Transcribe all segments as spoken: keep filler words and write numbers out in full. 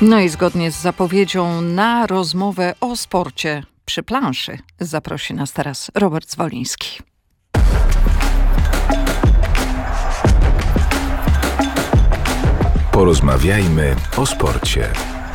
No i zgodnie z zapowiedzią na rozmowę o sporcie przy planszy zaprosi nas teraz Robert Zwoliński. Porozmawiajmy o sporcie.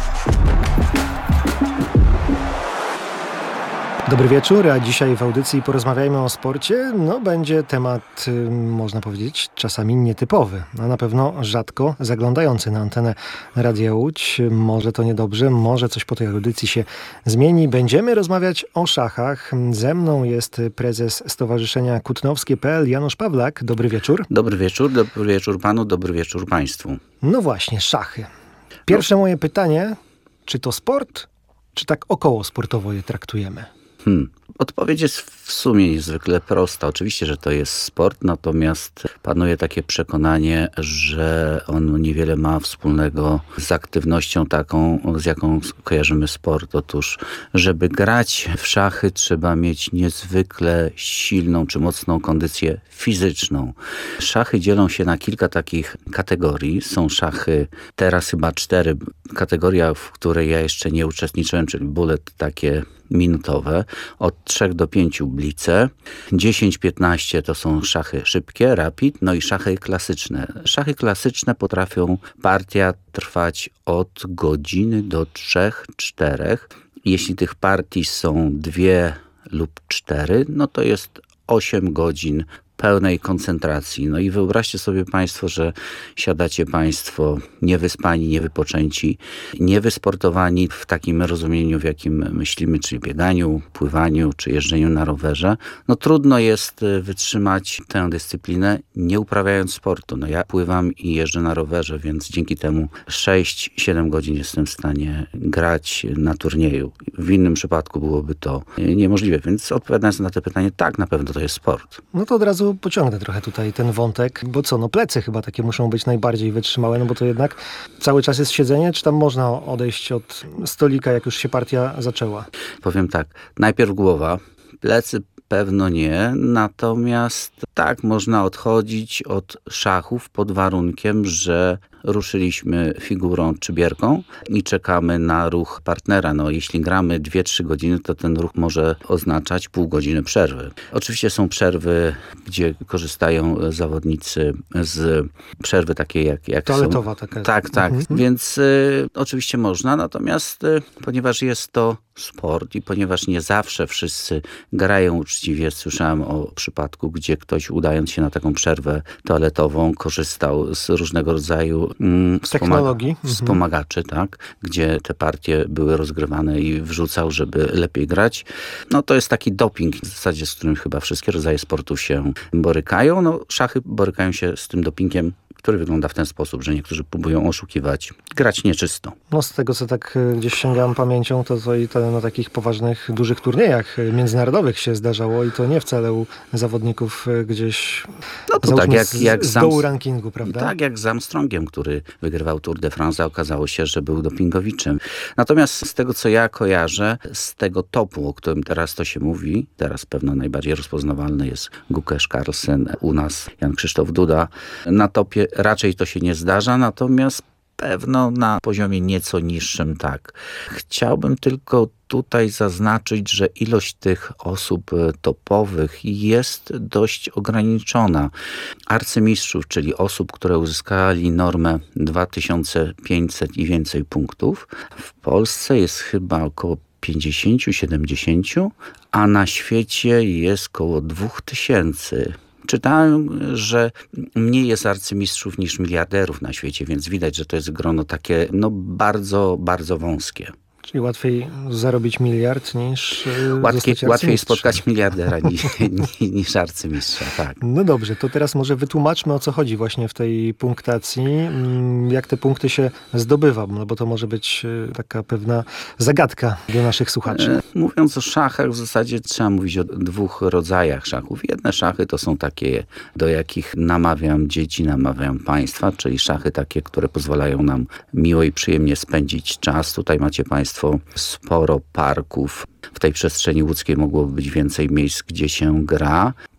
Dobry wieczór, a dzisiaj w audycji Porozmawiajmy o sporcie. No, będzie temat, y, można powiedzieć, czasami nietypowy, a na pewno rzadko zaglądający na antenę Radia Łódź. Może to niedobrze, może coś po tej audycji się zmieni. Będziemy rozmawiać o szachach. Ze mną jest prezes Stowarzyszenia Kutnowskie kropka pe el Janusz Pawlak. Dobry wieczór. Dobry wieczór, dobry wieczór panu, dobry wieczór państwu. No właśnie, szachy. Pierwsze no. moje pytanie, czy to sport, czy tak około sportowo je traktujemy? Hmm. Odpowiedź jest w sumie niezwykle prosta. Oczywiście, że to jest sport, natomiast panuje takie przekonanie, że on niewiele ma wspólnego z aktywnością taką, z jaką kojarzymy sport. Otóż, żeby grać w szachy, trzeba mieć niezwykle silną czy mocną kondycję fizyczną. Szachy dzielą się na kilka takich kategorii. Są szachy, teraz chyba cztery, kategoria, w której ja jeszcze nie uczestniczyłem, czyli bullet takie minutowe, od trzech do pięciu blice, dziesięć piętnaście to są szachy szybkie, rapid, no i szachy klasyczne. Szachy klasyczne potrafią partia trwać od godziny do trzech, czterech. Jeśli tych partii są dwie lub cztery, no to jest osiem godzin pełnej koncentracji. No i wyobraźcie sobie państwo, że siadacie państwo niewyspani, niewypoczęci, niewysportowani w takim rozumieniu, w jakim myślimy, czyli bieganiu, pływaniu, czy jeżdżeniu na rowerze. No trudno jest wytrzymać tę dyscyplinę, nie uprawiając sportu. No ja pływam i jeżdżę na rowerze, więc dzięki temu sześć siedem godzin jestem w stanie grać na turnieju. W innym przypadku byłoby to niemożliwe, więc odpowiadając na to pytanie, tak, na pewno to jest sport. No to od razu pociągnę trochę tutaj ten wątek, bo co, no plecy chyba takie muszą być najbardziej wytrzymałe, no bo to jednak cały czas jest siedzenie, czy tam można odejść od stolika, jak już się partia zaczęła? Powiem tak, najpierw głowa, plecy pewno nie, natomiast tak, można odchodzić od szachów pod warunkiem, że ruszyliśmy figurą czy bierką i czekamy na ruch partnera. No, jeśli gramy dwie trzy godziny, to ten ruch może oznaczać pół godziny przerwy. Oczywiście są przerwy, gdzie korzystają zawodnicy z przerwy takiej jak, jak toaletowa są. taka. Tak, tak. Mhm. Więc y, oczywiście można, natomiast y, ponieważ jest to sport i ponieważ nie zawsze wszyscy grają uczciwie, słyszałem o przypadku, gdzie ktoś udając się na taką przerwę toaletową korzystał z różnego rodzaju mm, technologii. Wspomaga- wspomagaczy, tak, gdzie te partie były rozgrywane i wrzucał, żeby lepiej grać. No to jest taki doping w zasadzie, z którym chyba wszystkie rodzaje sportu się borykają. No szachy borykają się z tym dopingiem, który wygląda w ten sposób, że niektórzy próbują oszukiwać, grać nieczysto. No z tego, co tak gdzieś sięgam pamięcią, to, to i to na takich poważnych, dużych turniejach międzynarodowych się zdarzało i to nie wcale u zawodników gdzieś no to tak jak, jak z, z dołu rankingu, prawda? Tak jak z Armstrongiem, który wygrywał Tour de France, okazało się, że był dopingowiczem. Natomiast z tego, co ja kojarzę, z tego topu, o którym teraz to się mówi, teraz pewno najbardziej rozpoznawalny jest Gukesh Carlsen, u nas Jan Krzysztof Duda, na topie raczej to się nie zdarza, natomiast pewno na poziomie nieco niższym tak. Chciałbym tylko tutaj zaznaczyć, że ilość tych osób topowych jest dość ograniczona. Arcymistrzów, czyli osób, które uzyskali normę dwa tysiące pięćset i więcej punktów, w Polsce jest chyba około pięćdziesiąt siedemdziesiąt, a na świecie jest około dwa tysiące. Czytałem, że mniej jest arcymistrzów niż miliarderów na świecie, więc widać, że to jest grono takie no bardzo, bardzo wąskie. Czyli łatwiej zarobić miliard niż Łatwiej, łatwiej spotkać miliardera niż, niż arcymistrza, tak. No dobrze, to teraz może wytłumaczmy, o co chodzi właśnie w tej punktacji. Jak te punkty się zdobywa, no bo to może być taka pewna zagadka dla naszych słuchaczy. Mówiąc o szachach, w zasadzie trzeba mówić o dwóch rodzajach szachów. Jedne szachy to są takie, do jakich namawiam dzieci, namawiam państwa, czyli szachy takie, które pozwalają nam miło i przyjemnie spędzić czas. Tutaj macie państwo sporo parków. W tej przestrzeni łódzkiej mogłoby być więcej miejsc, gdzie się gra.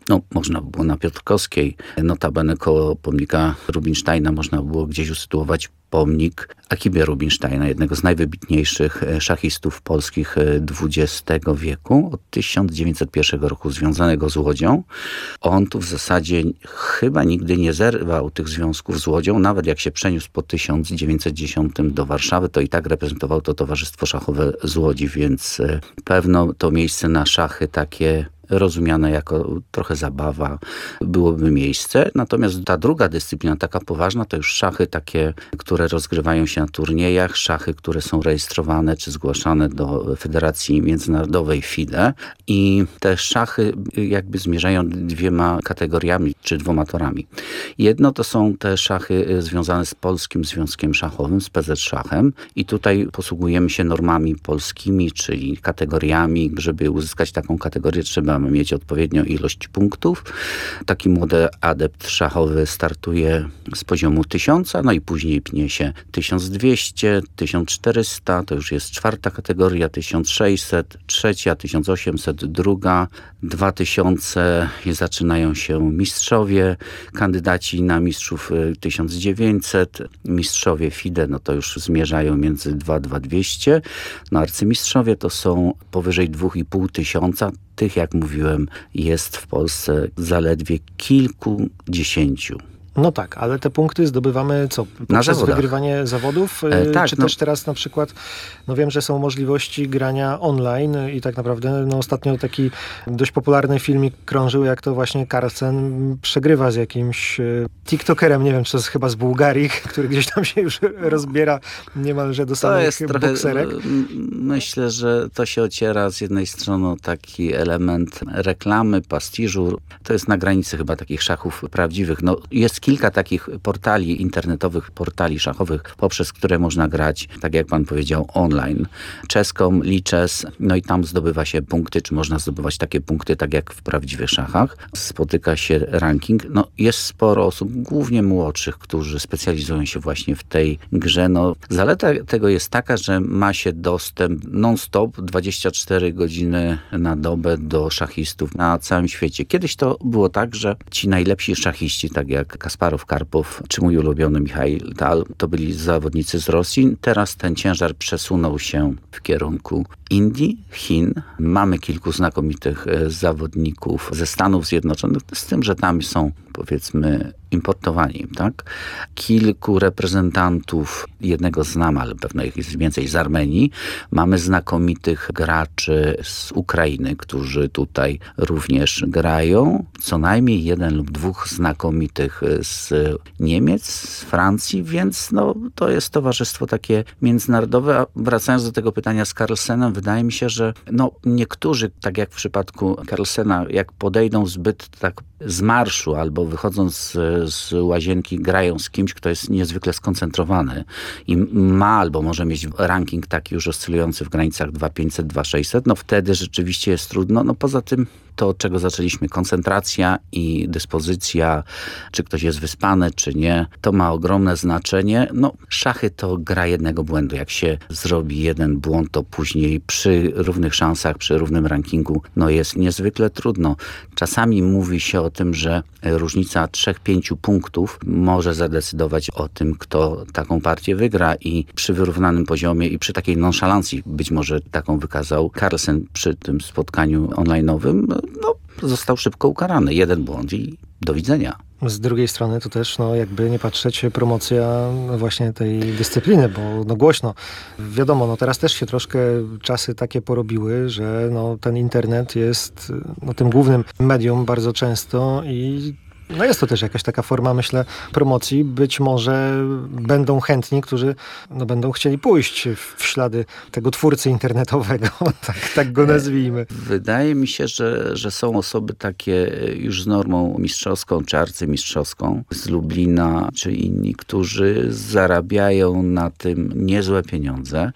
No, można było na Piotrkowskiej, notabene koło pomnika Rubinsteina można było gdzieś usytuować pomnik Akibie Rubinsteina, jednego z najwybitniejszych szachistów polskich dwudziestego wieku, od tysiąc dziewięćset pierwszego roku związanego z Łodzią. On tu w zasadzie chyba nigdy nie zerwał tych związków z Łodzią, nawet jak się przeniósł po tysiąc dziewięćset dziesiątym do Warszawy, to i tak reprezentował to Towarzystwo Szachowe z Łodzi, więc pewno to miejsce na szachy takie rozumiane jako trochę zabawa, byłoby miejsce. Natomiast ta druga dyscyplina, taka poważna, to już szachy takie, które rozgrywają się na turniejach, szachy, które są rejestrowane czy zgłaszane do Federacji Międzynarodowej F I D E. I te szachy jakby zmierzają dwiema kategoriami, czy dwoma torami. Jedno to są te szachy związane z Polskim Związkiem Szachowym, z P Z Szachem. I tutaj posługujemy się normami polskimi, czyli kategoriami. Żeby uzyskać taką kategorię, trzeba mieć odpowiednią ilość punktów. Taki młody adept szachowy startuje z poziomu tysiąca, no i później pnie się tysiąc dwieście, tysiąc czterysta, to już jest czwarta kategoria, tysiąc sześćset, trzecia, tysiąc osiemset, druga, dwa tysiące i zaczynają się mistrzowie, kandydaci na mistrzów tysiąc dziewięćset, mistrzowie F I D E, no to już zmierzają między dwa do dwieście, no arcymistrzowie to są powyżej dwa i pół tysiąca. Tych, jak mówiłem, jest w Polsce zaledwie kilkudziesięciu. No tak, ale te punkty zdobywamy co? Poprzez wygrywanie zawodów? E, tak, Czy no. też teraz na przykład, no wiem, że są możliwości grania online i tak naprawdę no ostatnio taki dość popularny filmik krążył, jak to właśnie Carlsen przegrywa z jakimś tiktokerem, nie wiem, czy to jest chyba z Bułgarii, który gdzieś tam się już rozbiera niemalże do samych to jest trochę, bokserek. Myślę, że to się ociera z jednej strony o taki element reklamy, pastiżu. To jest na granicy chyba takich szachów prawdziwych. No, jest kilka takich portali internetowych, portali szachowych, poprzez które można grać, tak jak pan powiedział, online. chess kropka com, Lichess, no i tam zdobywa się punkty, czy można zdobywać takie punkty, tak jak w prawdziwych szachach. Spotyka się ranking. No, jest sporo osób, głównie młodszych, którzy specjalizują się właśnie w tej grze. No, zaleta tego jest taka, że ma się dostęp non-stop, dwadzieścia cztery godziny na dobę do szachistów na całym świecie. Kiedyś to było tak, że ci najlepsi szachiści, tak jak Kasparow, Karpow, czy mój ulubiony Michail Tal, to byli zawodnicy z Rosji. Teraz ten ciężar przesunął się w kierunku Indii, Chin. Mamy kilku znakomitych zawodników ze Stanów Zjednoczonych, z tym, że tam są, powiedzmy, importowani, tak? Kilku reprezentantów, jednego znam, ale pewno ich jest więcej, z Armenii. Mamy znakomitych graczy z Ukrainy, którzy tutaj również grają. Co najmniej jeden lub dwóch znakomitych z Niemiec, z Francji, więc no, to jest towarzystwo takie międzynarodowe. A wracając do tego pytania z Carlsenem, wydaje mi się, że no, niektórzy, tak jak w przypadku Carlsena, jak podejdą zbyt tak z marszu albo wychodząc z z łazienki, grają z kimś, kto jest niezwykle skoncentrowany i ma albo może mieć ranking taki już oscylujący w granicach dwa tysiące pięćset, dwa tysiące sześćset, no wtedy rzeczywiście jest trudno. No poza tym to, od czego zaczęliśmy, koncentracja i dyspozycja, czy ktoś jest wyspany, czy nie, to ma ogromne znaczenie. No, szachy to gra jednego błędu. Jak się zrobi jeden błąd, to później przy równych szansach, przy równym rankingu, no jest niezwykle trudno. Czasami mówi się o tym, że różnica trzech pięciu punktów może zadecydować o tym, kto taką partię wygra i przy wyrównanym poziomie i przy takiej nonszalancji, być może taką wykazał Carlsen przy tym spotkaniu online'owym, no, został szybko ukarany. Jeden błąd i do widzenia. Z drugiej strony to też, no jakby nie patrzeć, promocja właśnie tej dyscypliny, bo no głośno. Wiadomo, no teraz też się troszkę czasy takie porobiły, że no ten internet jest no, tym głównym medium bardzo często i no jest to też jakaś taka forma, myślę, promocji. Być może będą chętni, którzy no, będą chcieli pójść w ślady tego twórcy internetowego, tak, tak go nazwijmy. Wydaje mi się, że, że są osoby takie już z normą mistrzowską czy arcymistrzowską z Lublina czy inni, którzy zarabiają na tym niezłe pieniądze. Są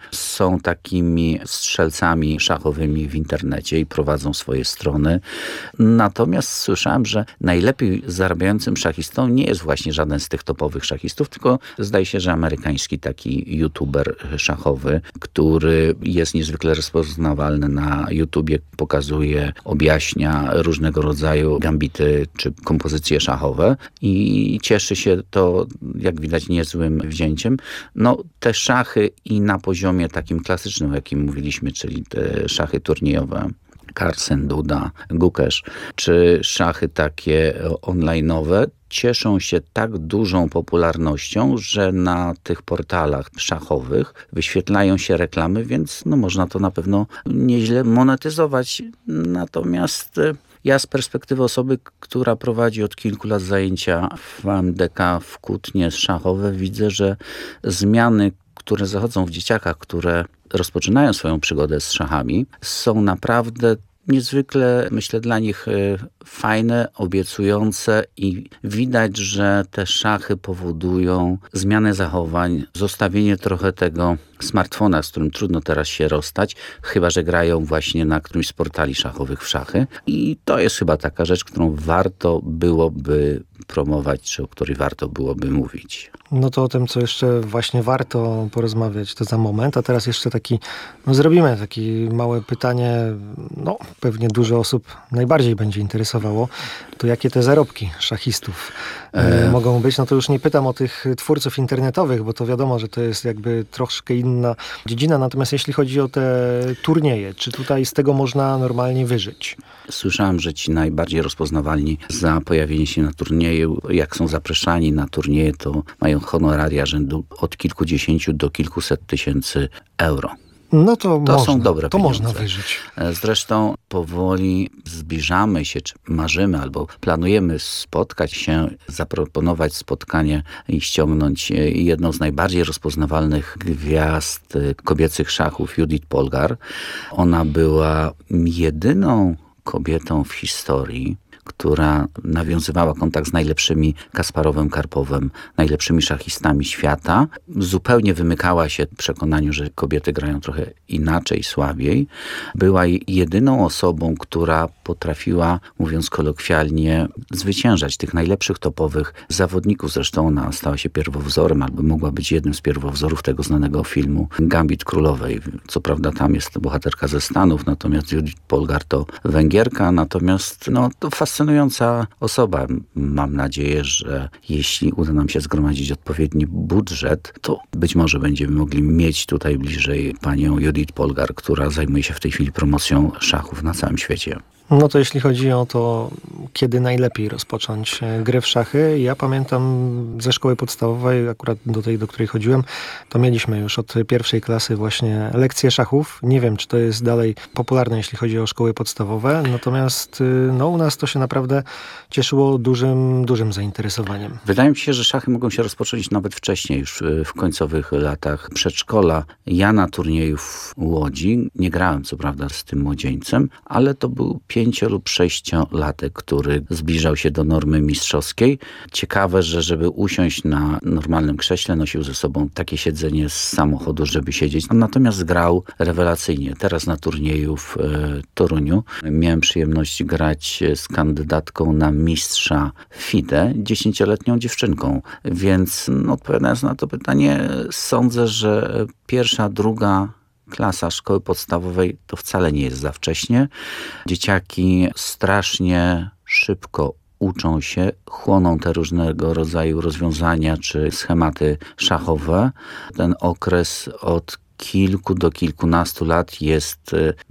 są takimi strzelcami szachowymi w internecie i prowadzą swoje strony. Natomiast słyszałem, że najlepiej zarabiającym szachistą nie jest właśnie żaden z tych topowych szachistów, tylko zdaje się, że amerykański taki youtuber szachowy, który jest niezwykle rozpoznawalny na YouTubie, pokazuje, objaśnia różnego rodzaju gambity czy kompozycje szachowe i cieszy się to, jak widać, niezłym wzięciem. No, te szachy i na poziomie takim klasycznym, o jakim mówiliśmy, czyli te szachy turniejowe, Carlsen, Duda, Gukesh, czy szachy takie online'owe, cieszą się tak dużą popularnością, że na tych portalach szachowych wyświetlają się reklamy, więc no, można to na pewno nieźle monetyzować. Natomiast ja z perspektywy osoby, która prowadzi od kilku lat zajęcia w A M D K w Kutnie szachowe, widzę, że zmiany, które zachodzą w dzieciakach, które rozpoczynają swoją przygodę z szachami, są naprawdę niezwykle, myślę, dla nich fajne, obiecujące i widać, że te szachy powodują zmianę zachowań, zostawienie trochę tego smartfona, z którym trudno teraz się rozstać, chyba że grają właśnie na którymś z portali szachowych w szachy. I to jest chyba taka rzecz, którą warto byłoby promować, czy o której warto byłoby mówić. No to o tym, co jeszcze właśnie warto porozmawiać, to za moment. A teraz jeszcze taki, no zrobimy takie małe pytanie, no pewnie dużo osób najbardziej będzie interesowało, to jakie te zarobki szachistów e... mogą być. No to już nie pytam o tych twórców internetowych, bo to wiadomo, że to jest jakby troszkę inna dziedzina. Natomiast jeśli chodzi o te turnieje, czy tutaj z tego można normalnie wyżyć? Słyszałem, że ci najbardziej rozpoznawalni za pojawienie się na turnieju, jak są zapraszani na turnieje, to mają honoraria rzędu od kilkudziesięciu do kilkuset tysięcy euro. No to, to można, są dobre to pieniądze. można wyżyć. Zresztą powoli zbliżamy się, czy marzymy, albo planujemy spotkać się, zaproponować spotkanie i ściągnąć jedną z najbardziej rozpoznawalnych gwiazd kobiecych szachów, Judith Polgar. Ona była jedyną kobietą w historii, która nawiązywała kontakt z najlepszymi Kasparowem, Karpowem, najlepszymi szachistami świata. Zupełnie wymykała się przekonaniu, że kobiety grają trochę inaczej, słabiej. Była jedyną osobą, która potrafiła, mówiąc kolokwialnie, zwyciężać tych najlepszych topowych zawodników. Zresztą ona stała się pierwowzorem, albo mogła być jednym z pierwowzorów tego znanego filmu Gambit Królowej. Co prawda tam jest bohaterka ze Stanów, natomiast Judith Polgar to Węgierka, natomiast no, to fascynująca osoba. Mam nadzieję, że jeśli uda nam się zgromadzić odpowiedni budżet, to być może będziemy mogli mieć tutaj bliżej panią Judith Polgar, która zajmuje się w tej chwili promocją szachów na całym świecie. No to jeśli chodzi o to, kiedy najlepiej rozpocząć grę w szachy, ja pamiętam ze szkoły podstawowej, akurat do tej, do której chodziłem, to mieliśmy już od pierwszej klasy właśnie lekcje szachów. Nie wiem, czy to jest dalej popularne, jeśli chodzi o szkoły podstawowe, natomiast no, u nas to się naprawdę cieszyło dużym, dużym zainteresowaniem. Wydaje mi się, że szachy mogą się rozpocząć nawet wcześniej, już w końcowych latach przedszkola. Ja na turnieju w Łodzi nie grałem, co prawda, z tym młodzieńcem, ale to był pięcio- lub sześciolatek, który zbliżał się do normy mistrzowskiej. Ciekawe, że żeby usiąść na normalnym krześle, nosił ze sobą takie siedzenie z samochodu, żeby siedzieć. Natomiast grał rewelacyjnie. Teraz na turnieju w e, Toruniu miałem przyjemność grać z kandydatką na mistrza F I D E, dziesięcioletnią dziewczynką. Więc no, odpowiadając na to pytanie, sądzę, że pierwsza, druga klasa szkoły podstawowej to wcale nie jest za wcześnie. Dzieciaki strasznie szybko uczą się, chłoną te różnego rodzaju rozwiązania czy schematy szachowe. Ten okres od kilku do kilkunastu lat jest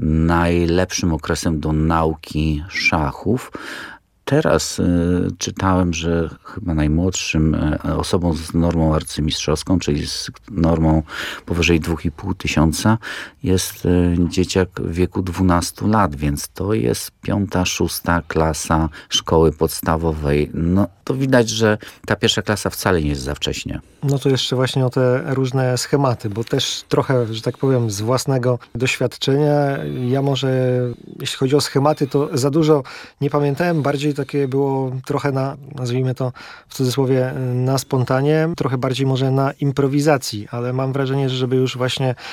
najlepszym okresem do nauki szachów. Teraz y, czytałem, że chyba najmłodszym y, osobą z normą arcymistrzowską, czyli z normą powyżej dwa i pół tysiąca, jest y, dzieciak w wieku dwunastu lat, więc to jest piąta, szósta klasa szkoły podstawowej. No to widać, że ta pierwsza klasa wcale nie jest za wcześnie. No to jeszcze właśnie o te różne schematy, bo też trochę, że tak powiem, z własnego doświadczenia. Ja może, jeśli chodzi o schematy, to za dużo nie pamiętałem, bardziej takie było trochę na, nazwijmy to w cudzysłowie, na spontanie, trochę bardziej może na improwizacji, ale mam wrażenie, że żeby już właśnie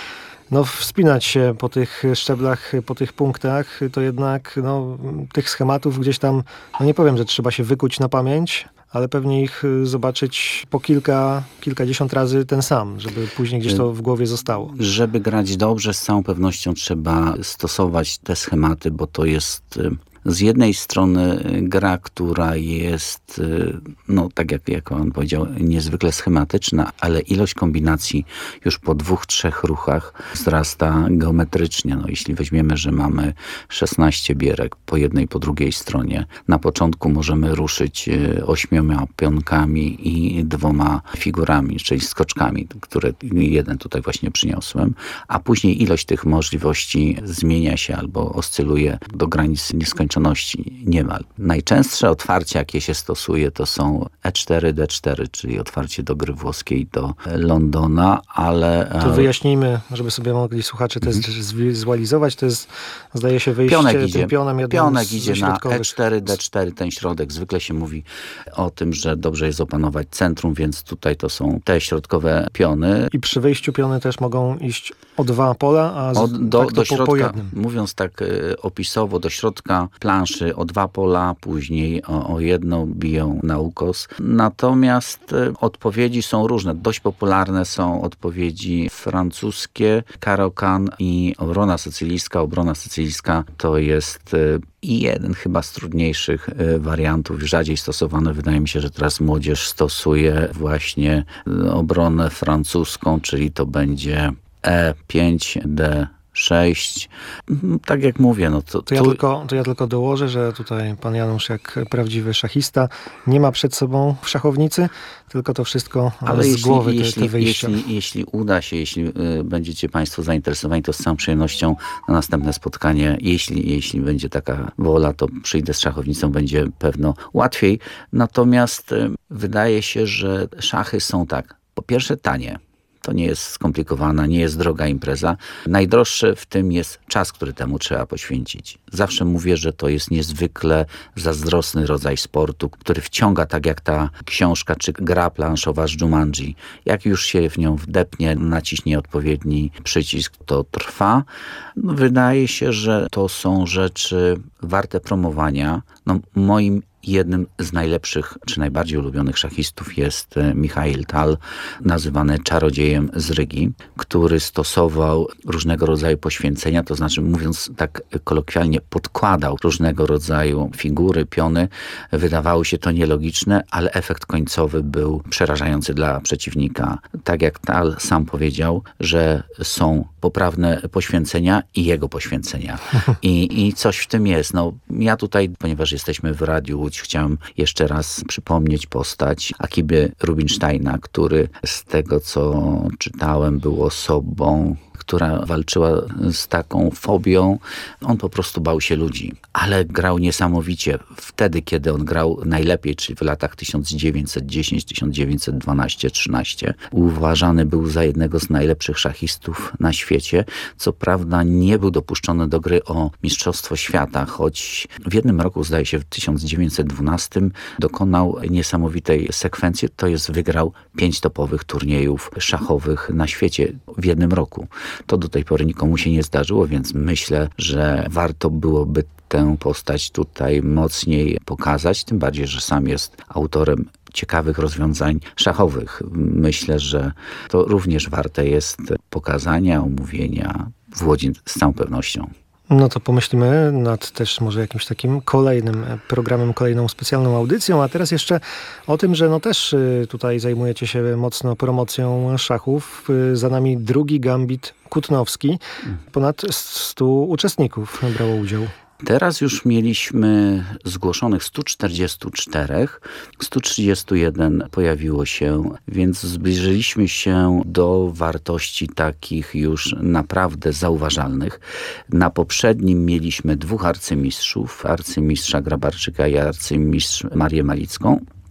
no, wspinać się po tych szczeblach, po tych punktach, to jednak no, tych schematów gdzieś tam, no nie powiem, że trzeba się wykuć na pamięć, ale pewnie ich zobaczyć po kilka, kilkadziesiąt razy ten sam, żeby później gdzieś to w głowie zostało. Żeby grać dobrze, z całą pewnością trzeba stosować te schematy, bo to jest z jednej strony gra, która jest, no tak jak, jak on powiedział, niezwykle schematyczna, ale ilość kombinacji już po dwóch, trzech ruchach wzrasta geometrycznie. No, jeśli weźmiemy, że mamy szesnaście bierek po jednej, po drugiej stronie, na początku możemy ruszyć ośmioma pionkami i dwoma figurami, czyli skoczkami, które jeden tutaj właśnie przyniosłem, a później ilość tych możliwości zmienia się albo oscyluje do granic nieskończoności niemal. Najczęstsze otwarcia, jakie się stosuje, to są E cztery, D cztery, czyli otwarcie do gry włoskiej do Londona, ale... To wyjaśnijmy, żeby sobie mogli słuchacze to zwizualizować. To jest, zdaje się, wyjście Pionek idzie, tym pionem jednym Pionek z idzie na E cztery, D cztery, ten środek. Zwykle się mówi o tym, że dobrze jest opanować centrum, więc tutaj to są te środkowe piony. I przy wyjściu piony też mogą iść o dwa pola, a z, od, do, tak do po, środka, po jednym. Mówiąc tak y, opisowo, do środka planszy o dwa pola, później o, o jedno biją na ukos. Natomiast y, odpowiedzi są różne. Dość popularne są odpowiedzi francuskie, Caro-Kann i obrona sycylijska. Obrona sycylijska to jest y, i jeden chyba z trudniejszych y, wariantów, rzadziej stosowany. Wydaje mi się, że teraz młodzież stosuje właśnie y, obronę francuską, czyli to będzie E pięć, D sześć. Tak jak mówię, no to... To ja, tu... tylko, to ja tylko dołożę, że tutaj pan Janusz, jak prawdziwy szachista, nie ma przed sobą w szachownicy, tylko to wszystko Ale z jeśli, głowy, jeśli, te, te wyjścia. Jeśli, jeśli uda się, jeśli y, będziecie państwo zainteresowani, to z całą przyjemnością na następne spotkanie, jeśli, jeśli będzie taka wola, to przyjdę z szachownicą, będzie pewno łatwiej. Natomiast y, wydaje się, że szachy są tak, po pierwsze tanie. To nie jest skomplikowana, nie jest droga impreza. Najdroższe w tym jest czas, który temu trzeba poświęcić. Zawsze mówię, że to jest niezwykle zazdrosny rodzaj sportu, który wciąga tak jak ta książka czy gra planszowa z Jumanji. Jak już się w nią wdepnie, naciśnie odpowiedni przycisk, to trwa. No, wydaje się, że to są rzeczy warte promowania. No, moim jednym z najlepszych, czy najbardziej ulubionych szachistów jest Michail Tal, nazywany czarodziejem z Rygi, który stosował różnego rodzaju poświęcenia, to znaczy, mówiąc tak kolokwialnie, podkładał różnego rodzaju figury, piony. Wydawało się to nielogiczne, ale efekt końcowy był przerażający dla przeciwnika. Tak jak Tal sam powiedział, że są poprawne poświęcenia i jego poświęcenia. I, i coś w tym jest. No, ja tutaj, ponieważ jesteśmy w Radiu Łódź, chciałem jeszcze raz przypomnieć postać Akiby Rubinsteina, który z tego, co czytałem, był osobą, która walczyła z taką fobią. On po prostu bał się ludzi, ale grał niesamowicie. Wtedy, kiedy on grał najlepiej, czyli w latach tysiąc dziewięćset dziesiąt, tysiąc dziewięćset dwanaście trzynaście, uważany był za jednego z najlepszych szachistów na świecie. Co prawda nie był dopuszczony do gry o Mistrzostwo Świata, choć w jednym roku, zdaje się w tysiąc dziewięćset dwunastym, dokonał niesamowitej sekwencji, to jest wygrał pięć topowych turniejów szachowych na świecie w jednym roku. To do tej pory nikomu się nie zdarzyło, więc myślę, że warto byłoby tę postać tutaj mocniej pokazać, tym bardziej, że sam jest autorem ciekawych rozwiązań szachowych. Myślę, że to również warte jest pokazania, omówienia w Łodzi z całą pewnością. No to pomyślimy nad też może jakimś takim kolejnym programem, kolejną specjalną audycją, a teraz jeszcze o tym, że no też tutaj zajmujecie się mocno promocją szachów. Za nami drugi gambit kutnowski. Ponad stu uczestników brało udział. Teraz już mieliśmy zgłoszonych sto czterdzieści cztery, sto trzydzieści jeden pojawiło się, więc zbliżyliśmy się do wartości takich już naprawdę zauważalnych. Na poprzednim mieliśmy dwóch arcymistrzów, arcymistrza Grabarczyka i arcymistrz Marię Malicką.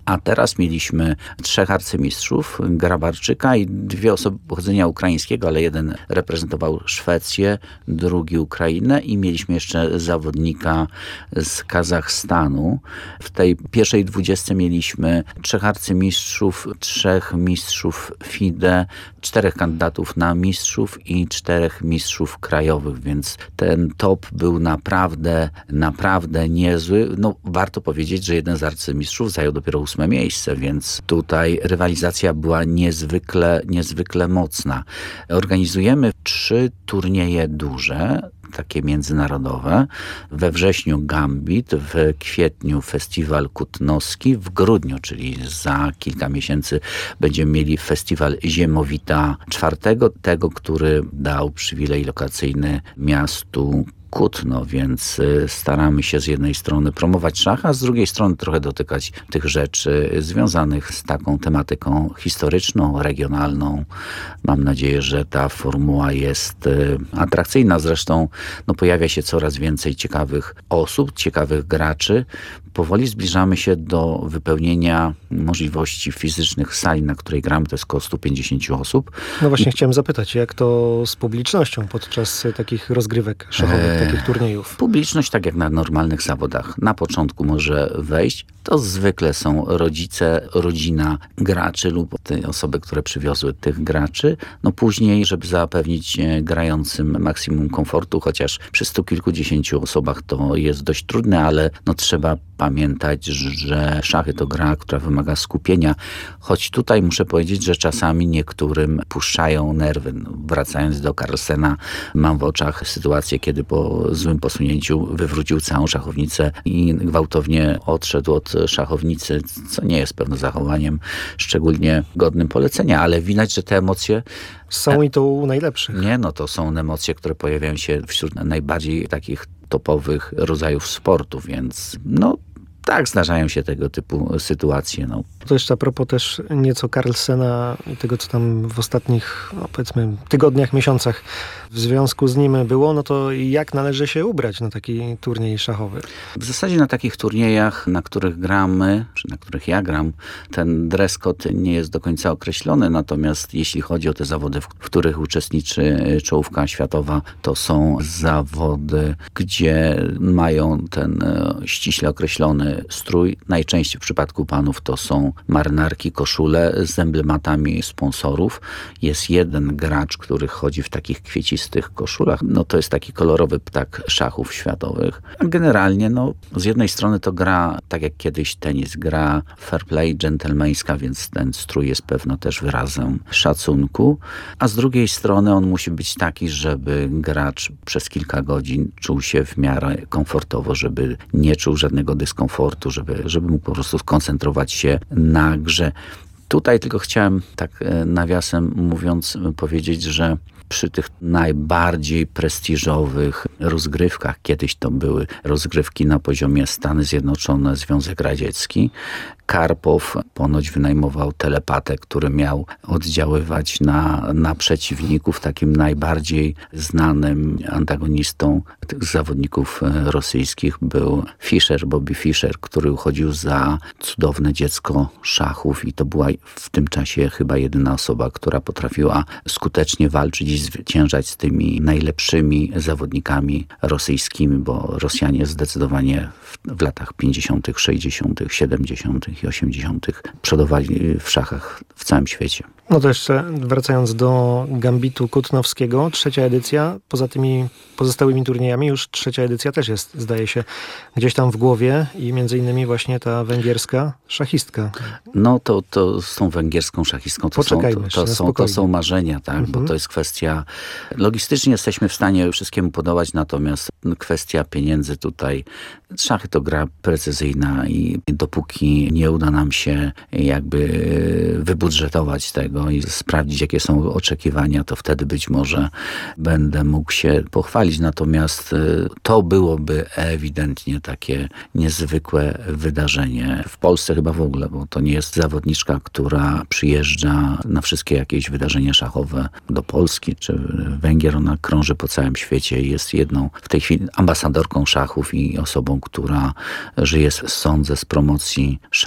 A teraz mieliśmy trzech arcymistrzów, Grabarczyka i dwie osoby pochodzenia ukraińskiego, ale jeden reprezentował Szwecję, drugi Ukrainę i mieliśmy jeszcze zawodnika z Kazachstanu. W tej pierwszej dwudziestce mieliśmy trzech arcymistrzów, trzech mistrzów F I D E, czterech kandydatów na mistrzów i czterech mistrzów krajowych, więc ten top był naprawdę, naprawdę niezły. No, warto powiedzieć, że jeden z arcymistrzów zajął dopiero ósme miejsce, więc tutaj rywalizacja była niezwykle, niezwykle mocna. Organizujemy trzy turnieje duże, takie międzynarodowe. We wrześniu Gambit, w kwietniu Festiwal Kutnowski, w grudniu, czyli za kilka miesięcy będziemy mieli Festiwal Ziemowita czwartego, tego, który dał przywilej lokacyjny miastu Kutno, więc staramy się z jednej strony promować szach, a z drugiej strony trochę dotykać tych rzeczy związanych z taką tematyką historyczną, regionalną. Mam nadzieję, że ta formuła jest atrakcyjna. Zresztą no, pojawia się coraz więcej ciekawych osób, ciekawych graczy. Powoli zbliżamy się do wypełnienia możliwości fizycznych sali, na której gramy, to jest około stu pięćdziesięciu osób. No właśnie I... chciałem zapytać, jak to z publicznością podczas takich rozgrywek szachowych, eee, takich turniejów? Publiczność, tak jak na normalnych zawodach, na początku może wejść. To zwykle są rodzice, rodzina graczy lub te osoby, które przywiozły tych graczy. No później, żeby zapewnić grającym maksimum komfortu, chociaż przy stu kilkudziesięciu osobach to jest dość trudne, ale no trzeba pamiętać, że szachy to gra, która wymaga skupienia, choć tutaj muszę powiedzieć, że czasami niektórym puszczają nerwy. No, wracając do Carlsena, mam w oczach sytuację, kiedy po złym posunięciu wywrócił całą szachownicę i gwałtownie odszedł od szachownicy, co nie jest pewno zachowaniem szczególnie godnym polecenia, ale widać, że te emocje są i to u najlepszych. Nie, no to są emocje, które pojawiają się wśród najbardziej takich topowych rodzajów sportu, więc no tak, zdarzają się tego typu sytuacje. No. To jeszcze a propos też nieco Carlsena i tego, co tam w ostatnich, no powiedzmy, tygodniach, miesiącach w związku z nim było, no to jak należy się ubrać na taki turniej szachowy? W zasadzie na takich turniejach, na których gramy, czy na których ja gram, ten dress code nie jest do końca określony, natomiast jeśli chodzi o te zawody, w których uczestniczy czołówka światowa, to są zawody, gdzie mają ten ściśle określony strój. Najczęściej w przypadku panów to są marynarki, koszule z emblematami sponsorów. Jest jeden gracz, który chodzi w takich kwiecistych koszulach. No to jest taki kolorowy ptak szachów światowych. A generalnie no z jednej strony to gra, tak jak kiedyś tenis, gra fair play, dżentelmeńska, więc ten strój jest pewno też wyrazem szacunku. A z drugiej strony on musi być taki, żeby gracz przez kilka godzin czuł się w miarę komfortowo, żeby nie czuł żadnego dyskomfortu, żeby, żeby mógł po prostu skoncentrować się na grze. Tutaj tylko chciałem tak nawiasem mówiąc powiedzieć, że przy tych najbardziej prestiżowych rozgrywkach, kiedyś to były rozgrywki na poziomie Stany Zjednoczone, Związek Radziecki, Karpow ponoć wynajmował telepatę, który miał oddziaływać na, na przeciwników. Takim najbardziej znanym antagonistą tych zawodników rosyjskich był Fischer, Bobby Fischer, który uchodził za cudowne dziecko szachów i to była w tym czasie chyba jedyna osoba, która potrafiła skutecznie walczyć i zwyciężać z tymi najlepszymi zawodnikami rosyjskimi, bo Rosjanie zdecydowanie w, w latach pięćdziesiątych, sześćdziesiątych, siedemdziesiątych i osiemdziesiątych przodowali w szachach w całym świecie. No to jeszcze wracając do Gambitu Kutnowskiego, trzecia edycja, poza tymi pozostałymi turniejami już trzecia edycja też jest, zdaje się, gdzieś tam w głowie i między innymi właśnie ta węgierska szachistka. No to, to z tą węgierską szachistką to, są, to, to, są, to są marzenia, tak, mhm. bo to jest kwestia, logistycznie jesteśmy w stanie wszystkiemu podołać, natomiast kwestia pieniędzy tutaj, szachy to gra precyzyjna i dopóki nie uda nam się jakby wybudżetować tego i sprawdzić, jakie są oczekiwania, to wtedy być może będę mógł się pochwalić. Natomiast to byłoby ewidentnie takie niezwykłe wydarzenie. W Polsce chyba w ogóle, bo to nie jest zawodniczka, która przyjeżdża na wszystkie jakieś wydarzenia szachowe do Polski czy Węgier. Ona krąży po całym świecie i jest jedną w tej chwili ambasadorką szachów i osobą, która żyje, sądzę, z promocji szachów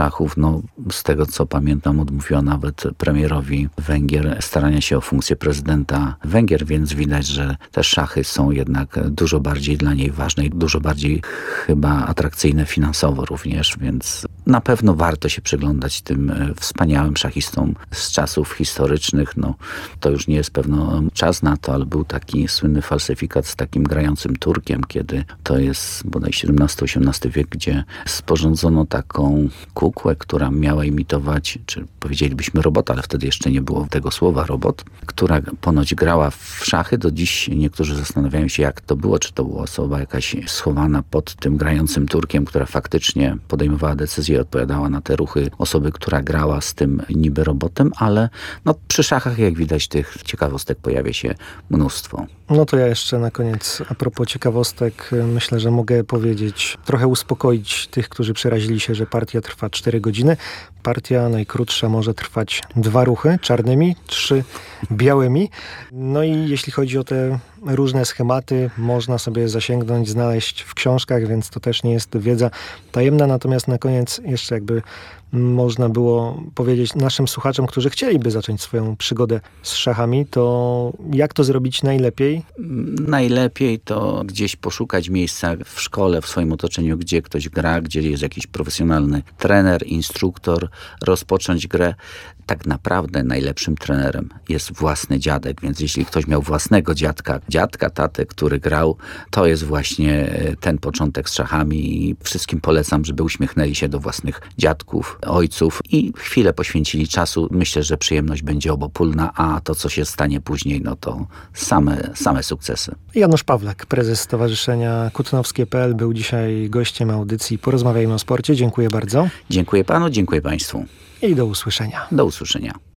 szachów, no z tego co pamiętam, odmówiła nawet premierowi Węgier starania się o funkcję prezydenta Węgier, więc widać, że te szachy są jednak dużo bardziej dla niej ważne i dużo bardziej chyba atrakcyjne finansowo również, więc na pewno warto się przyglądać tym wspaniałym szachistom z czasów historycznych. No, to już nie jest pewno czas na to, ale był taki słynny falsyfikat z takim grającym Turkiem, kiedy to jest bodaj siedemnasty osiemnasty wiek, gdzie sporządzono taką kukłę, która miała imitować, czy powiedzielibyśmy robota, ale wtedy jeszcze nie było tego słowa robot, która ponoć grała w szachy. Do dziś niektórzy zastanawiają się, jak to było, czy to była osoba jakaś schowana pod tym grającym Turkiem, która faktycznie podejmowała decyzje i odpowiadała na te ruchy osoby, która grała z tym niby robotem, ale no, przy szachach, jak widać, tych ciekawostek pojawia się mnóstwo. No to ja jeszcze na koniec, a propos ciekawostek, myślę, że mogę powiedzieć, trochę uspokoić tych, którzy przerazili się, że partia trwa cztery godziny. Partia najkrótsza może trwać dwa ruchy czarnymi, trzy białymi. No i jeśli chodzi o te różne schematy, można sobie zasięgnąć, znaleźć w książkach, więc to też nie jest wiedza tajemna. Natomiast na koniec jeszcze jakby można było powiedzieć naszym słuchaczom, którzy chcieliby zacząć swoją przygodę z szachami, to jak to zrobić najlepiej? Najlepiej to gdzieś poszukać miejsca w szkole, w swoim otoczeniu, gdzie ktoś gra, gdzie jest jakiś profesjonalny trener, instruktor, rozpocząć grę. Tak naprawdę najlepszym trenerem jest własny dziadek, więc jeśli ktoś miał własnego dziadka, dziadka, tatę, który grał, to jest właśnie ten początek z szachami i wszystkim polecam, żeby uśmiechnęli się do własnych dziadków, ojców i chwilę poświęcili czasu. Myślę, że przyjemność będzie obopólna, a to, co się stanie później, no to same, same sukcesy. Janusz Pawlak, prezes Stowarzyszenia Kutnowskie kropka p l, był dzisiaj gościem audycji Porozmawiajmy o sporcie. Dziękuję bardzo. Dziękuję panu, dziękuję państwu. I do usłyszenia. Do usłyszenia.